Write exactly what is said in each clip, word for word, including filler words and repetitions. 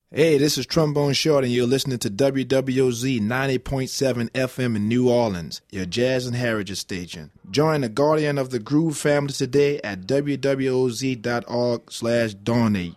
Hey, this is Trombone Short, and you're listening to W W O Z ninety point seven F M in New Orleans, your jazz and heritage station. Join the Guardian of the Groove family today at wwoz.org slash donate.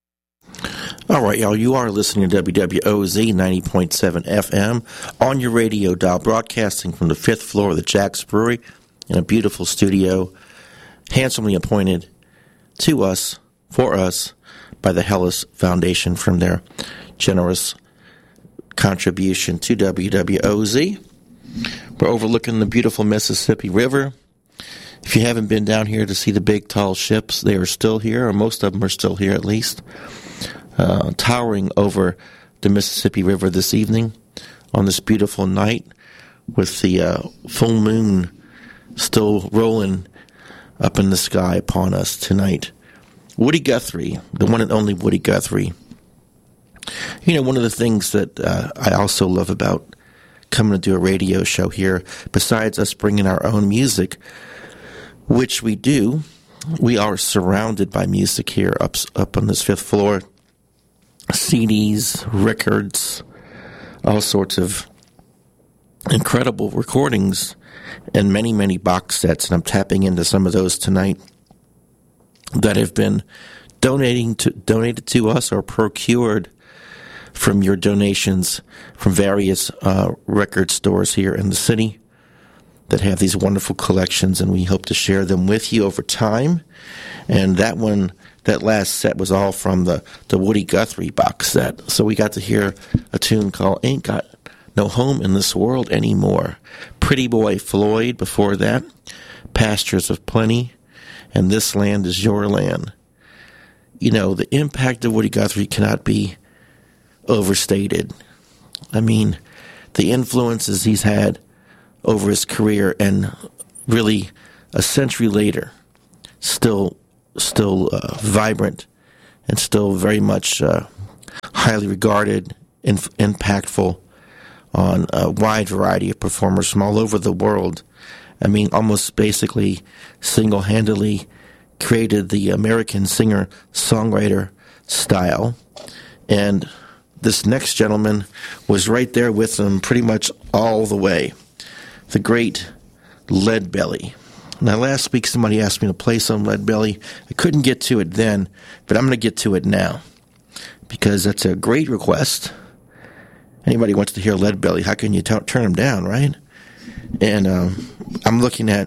All right, y'all, you are listening to W W O Z ninety point seven F M on your radio dial, broadcasting from the fifth floor of the Jack's Brewery in a beautiful studio, handsomely appointed to us, for us, by the Hellas Foundation from their generous contribution to W W O Z. We're overlooking the beautiful Mississippi River. If you haven't been down here to see the big, tall ships, they are still here, or most of them are still here at least, uh, towering over the Mississippi River this evening on this beautiful night with the uh, full moon still rolling up in the sky upon us tonight. Woody Guthrie, the one and only Woody Guthrie. You know, one of the things that uh, I also love about coming to do a radio show here, besides us bringing our own music, which we do, we are surrounded by music here up, up on this fifth floor. C Ds, records, all sorts of incredible recordings, and many, many box sets, and I'm tapping into some of those tonight, that have been donating to donated to us or procured from your donations from various uh, record stores here in the city that have these wonderful collections, and we hope to share them with you over time. And that one, that last set was all from the, the Woody Guthrie box set. So we got to hear a tune called Ain't Got No Home in This World Anymore. Pretty Boy Floyd before that, Pastures of Plenty, and This Land Is Your Land. You know, the impact of Woody Guthrie cannot be overstated. I mean, the influences he's had over his career, and really a century later, still still uh, vibrant and still very much uh, highly regarded and impactful on a wide variety of performers from all over the world. I mean, almost basically single-handedly created the American singer-songwriter style. And this next gentleman was right there with them pretty much all the way. The great Leadbelly. Now, last week somebody asked me to play some Leadbelly. I couldn't get to it then, but I'm going to get to it now because that's a great request. Anybody wants to hear Leadbelly, how can you t- turn them down, right? And um, I'm looking at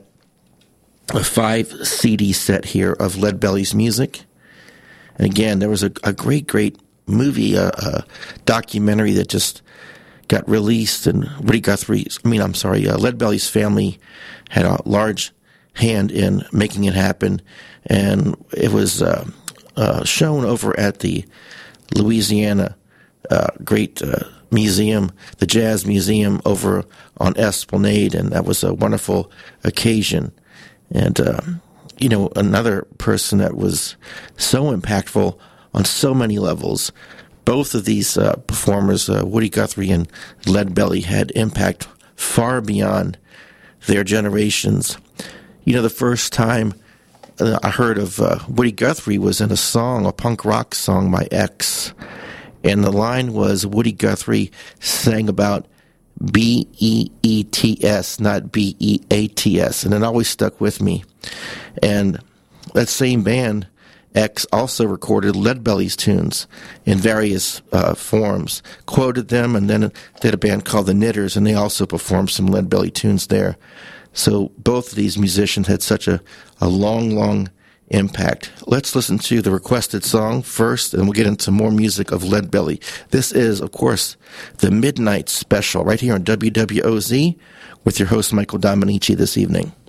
a five C D set here of Leadbelly's music. And again, there was a, a great, great movie, a, a documentary that just got released, and Woody Guthrie's, I mean, I'm sorry, uh, Leadbelly's family had a large hand in making it happen, and it was uh, uh, shown over at the Louisiana uh, Great uh, Museum, the Jazz Museum over on Esplanade, and that was a wonderful occasion. And, uh, you know, another person that was so impactful on so many levels, both of these uh, performers, uh, Woody Guthrie and Leadbelly, had impact far beyond their generations. You know, the first time uh, I heard of uh, Woody Guthrie was in a song, a punk rock song, My Ex. And the line was Woody Guthrie sang about B E E T S, not B E A T S. And it always stuck with me. And that same band, X, also recorded Leadbelly's tunes in various uh, forms, quoted them, and then they had a band called the Knitters, and they also performed some Leadbelly tunes there. So both of these musicians had such a, a long, long impact. Let's listen to the requested song first, and we'll get into more music of Leadbelly. This is, of course, the Midnight Special right here on W W O Z with your host, Michael Dominici, this evening.